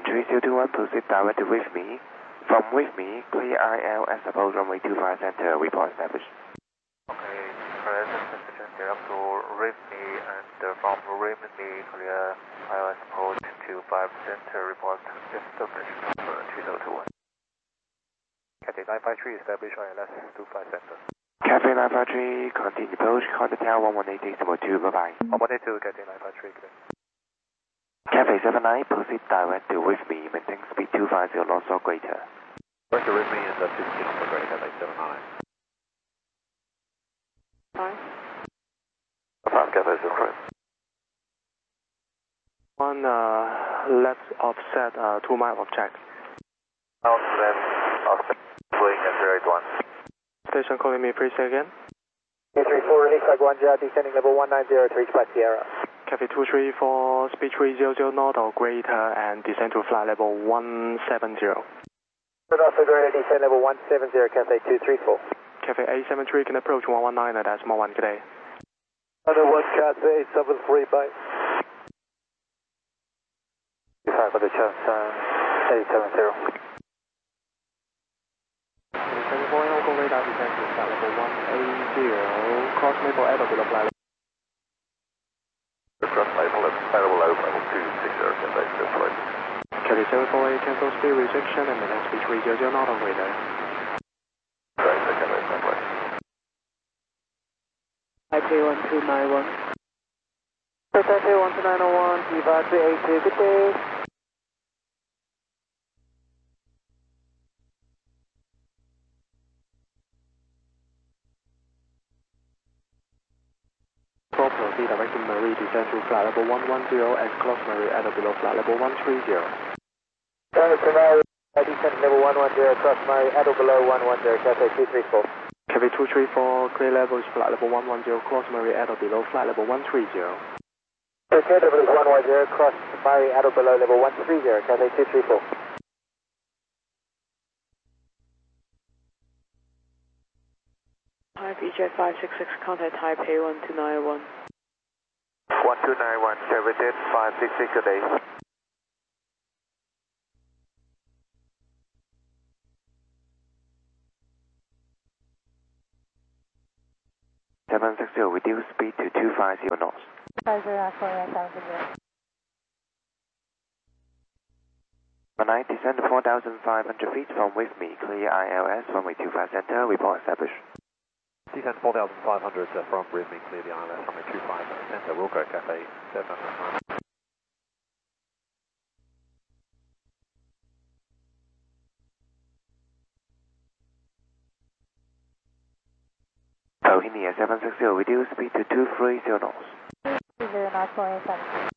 3021, proceed direct with me. From with me, clear ILS above runway 25 center, report established. Okay, present position direct to Rivney and from Rivney, clear ILS approach 25 center, report established. 3021. Cathay 953, establish ILS 25 center. Cathay 953, continue approach, contact tower 1188.2, bye-bye. 1182, Cathay 953, clear. Cathay 79, proceed direct with me, maintain speed 250 knots or greater. Direct to Rivney and 15 knots or greater, Cathay 79. Fine. Affirm, Cathay 79. One left offset 2 mile of check. Out left, offset, flying at 081. Station calling me, please say again. 234, release flag 1 jet, descending level 190 to reach by Sierra. Cathay 234, speed 300 knot or greater and descend to flight level 170. Also greater, descend level 170, Cathay 234. Cathay 873 can approach 119 at decimal 1, good day. Other 1 Cathay 873, bye. 25 for the chance, 870. Local radar descend to flight level 180, cross maple ever below flight level. Cross maple level 260, Cathay 248. Cathay 748, cancel speed rejection and maintain speed 300 knot or greater. Right, Cathay 748. Taipei 1291. Taipei 12901, Viva 382, good day. Proceed direct to Marie, descend to flight level 110 and cross Marie at or below flight level 130. Direct to Marie, descend level 110, cross Marie at or below 110, Cathay 234. Cathay 234, clear level is flight level 110, cross Marie at or below flight level 130. Okay, level 110, cross Marie at or below level 130, Cathay 234. Type EJ 566, contact Taipei 1291. 1291, Chevitet 566 a day. Reduce speed to 250 knots. 50, 9, descend 4,500 feet from with me, clear ILS, runway 25 center, report established. Descend 4,500 from Rivney, clear the ILS, runway 25 center, Wilco, Cathay 799. Bohemia 760, reduce speed to 230 knots. 20 knots, 487.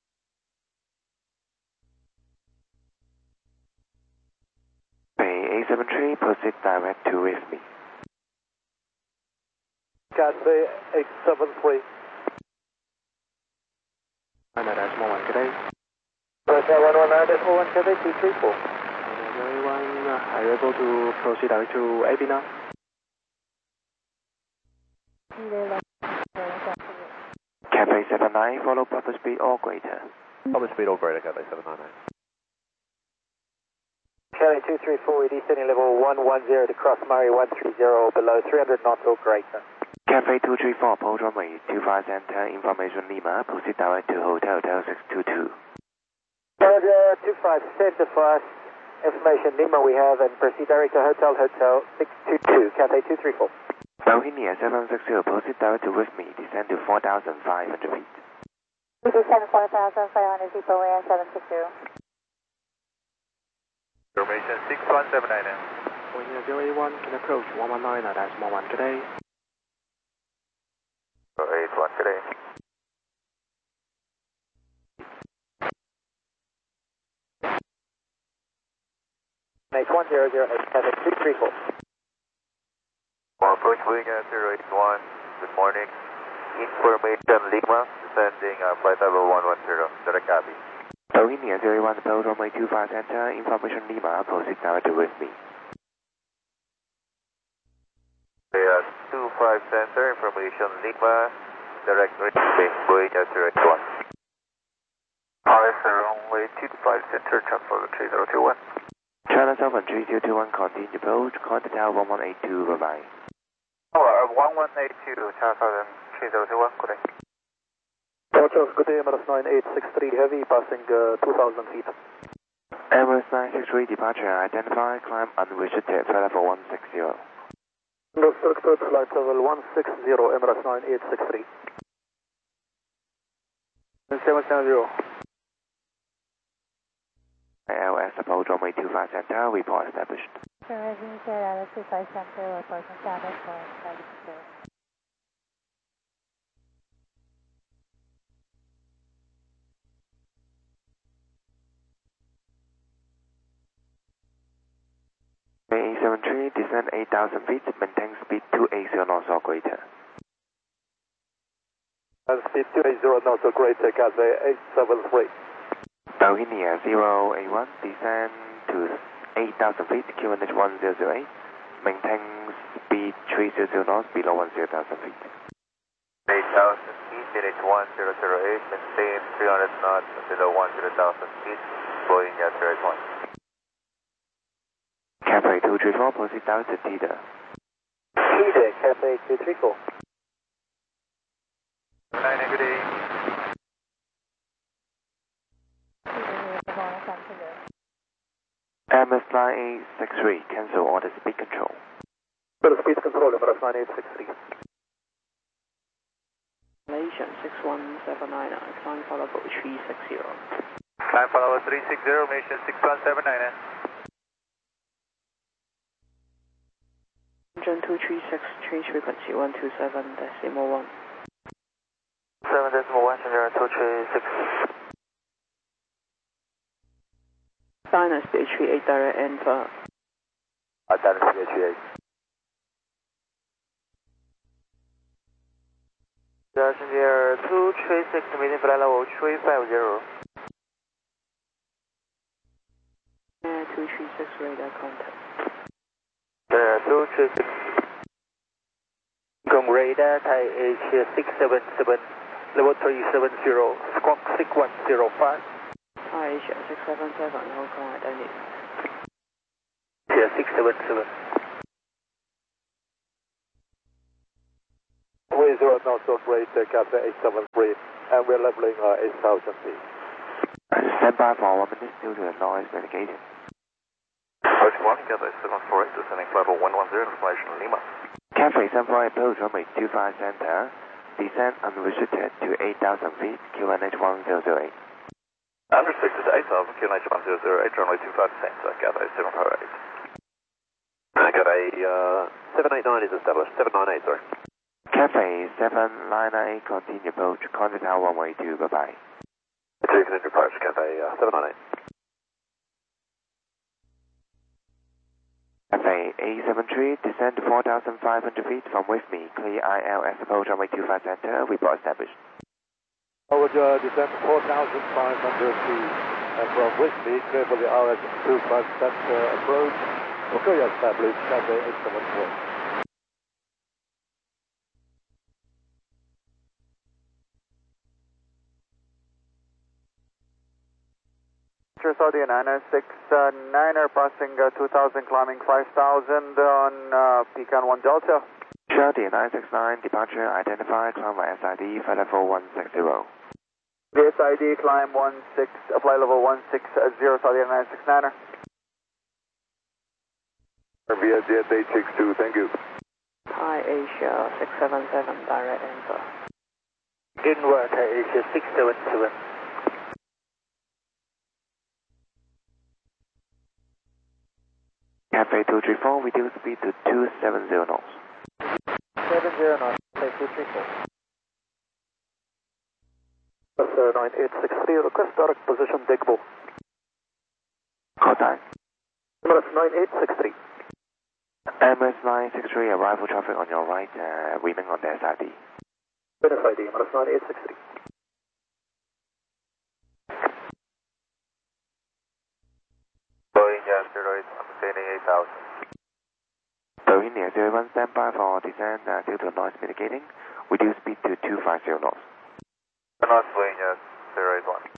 Bay 873, proceed direct to with me. Cathay 873. And at decimal 1, good day. Cathay 119.1, Cathay 234. Everyone, are you able to proceed direct to AB now? Cathay 79, follow proper speed or greater. Proper speed or greater, Cathay 799. Cathay 234, descending level 110 to cross Murray 130 or below 300 knots or greater. Cathay 234, approach runway 25 center, information Lima, proceed direct to Hotel 622. Roger, 25 center for us. Information Lima we have and proceed direct to Hotel 622, Cathay 234. Bohemia 760, proceed direct to with me, descend to 4,500 feet. We descend 4,500 feet, Boeing 760. Information 6179 now. Bohemia 081 can approach 119 at decimal 1, good day. 81 today. Next 1008, Cathay 234. Approach Boeing 081, good morning. Information Lima, descending flight level 110, direct copy. Bohemia 081, approach runway 25 center, information Lima, proceed direct to with me. 25 center, information Lima, direct Boeing 081. RS runway 25 center, transfer 3021. China Southern 3221, continue approach, contact tower 1182, bye-bye. Tower 1182, China Southern 3021, good day. Charles, good day, Emirates 9863 Heavy, passing 2,000 feet. Emirates 963, departure identified, climb unrestricted, flight level 160. Restricted, flight level 160, Emirates 9863. 770. ILS approach runway 25 center, report established. Rising Sierra 25 center, reporting damage for flight 0. May 73, descend 8,000 feet, maintain speed 280 knots or greater. And speed 280 knots or greater, Cathay 873. Bohemia 081, descend to 8,000 feet, QNH 1008, maintain speed 300 knots below 10,000 feet. 8,000 feet, QNH 1008, maintain 300 knots below 10,000 feet, Boeing 081. Cathay 234, proceed down to Tida. Tida, Cathay 234. 9, good day. MS 9863, cancel order speed control. Speed control, Emirates 9863. Malaysian 61799, climb follow 360. Climb follow 360, Malaysian 6179. Engine 236, change frequency 127.1. 7.1, Sierra 236. Sinus BH38 direct enter. Sinus BH38. Sierra 236, meeting flight level 350. 236 radar contact. Sierra 236. Gong radar, Thai Asia 677, level 370, squawk 6105. Thai Asia 677, Hong Kong identity. Asia 677. We 0 knots or greater, Cathay 873, and we're leveling 8,000 feet. Stand by for 1 minute due to the noise mitigating. Approach 1, Cathay 748, descending flight level 110, information Lima. Cathay 748, approach runway 25 center, descend unrestricted to 8,000 feet, QNH 1008. Unrestricted 8,000, QNH 1008, runway 25 center, Cathay 748. Cathay 789 is established, 798, sorry. Cathay 798, continue approach, contact tower 182, bye-bye. Taking into approach, Cathay 798. Cathay 873, descend to 4,500 feet from with me, clear ILS approach runway 25 center, report established. Forward descent 4,500 feet, and from with me, clear for the RS 25 center approach, okay, established, Cathay 874. Saudi 969er passing 2000, climbing 5000 on Pecan 1 Delta. Saudi 969, departure identified, climb by SID, flight level 160. The SID climb flight level 160, Saudi 969er. RBS 862, thank you. Thai Asia 677, direct enter. Didn't work, Thai Asia 677. Cathay 234, reduce speed to 270 knots. 70 knots, Cathay 234. That's 9863, request direct position, Digbo. Call time. Emirates 9863. MS 963, arrival traffic on your right, remain on the SID. SID, Emirates 9863. Boeing 08, maintaining 8,000. Boeing 01, stand by for descent due to noise mitigating. Reduce speed to 250 knots. North Boeing 081.